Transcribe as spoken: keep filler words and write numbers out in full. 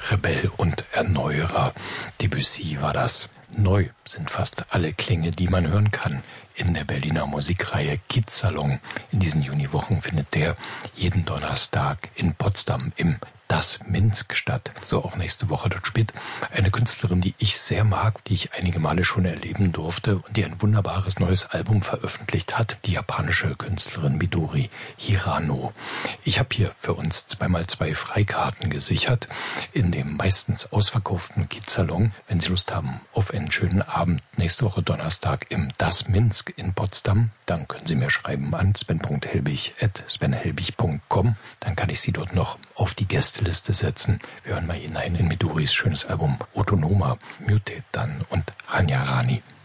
Rebell und Erneuerer. Debussy war das. Neu sind fast alle Klänge, die man hören kann in der Berliner Musikreihe Kiezsalon. In diesen Juniwochen findet der jeden Donnerstag in Potsdam im Das Minsk statt. So auch nächste Woche. Dort spielt eine Künstlerin, die ich sehr mag, die ich einige Male schon erleben durfte und die ein wunderbares neues Album veröffentlicht hat. Die japanische Künstlerin Midori Hirano. Ich habe hier für uns zweimal zwei Freikarten gesichert in dem meistens ausverkauften Kiezsalon. Wenn Sie Lust haben auf einen schönen Abend nächste Woche Donnerstag im Das Minsk in Potsdam, dann können Sie mir schreiben an sven punkt helbig at sven helbig punkt com. Dann kann ich Sie dort noch auf die Gästeliste setzen. Wir hören mal hinein in Midoris schönes Album Autonoma, Muted dann und Ranyarani.